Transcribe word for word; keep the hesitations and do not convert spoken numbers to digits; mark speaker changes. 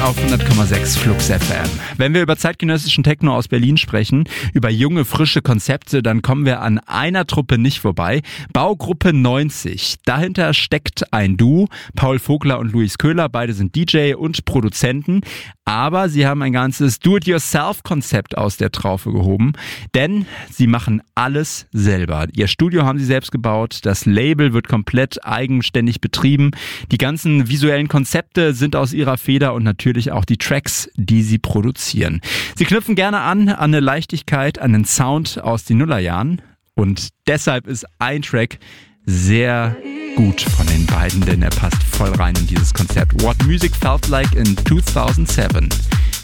Speaker 1: auf hundert Komma sechs Flux F M. Wenn wir über zeitgenössischen Techno aus Berlin sprechen, über junge, frische Konzepte, dann kommen wir an einer Truppe nicht vorbei. Baugruppe neunzig. Dahinter steckt ein Duo, Paul Vogler und Luis Köhler. Beide sind D J und Produzenten. Aber sie haben ein ganzes Do-it-yourself-Konzept aus der Traufe gehoben. Denn sie machen alles selber. Ihr Studio haben sie selbst gebaut. Das Label wird komplett eigenständig betrieben. Die ganzen visuellen Konzepte sind aus ihrer Feder und natürlich auch die Tracks, die sie produzieren. Sie knüpfen gerne an, an eine Leichtigkeit, an den Sound aus den Nullerjahren. Und deshalb ist ein Track sehr gut von den beiden, denn er passt voll rein in dieses Konzept. What Music Felt Like in two thousand seven.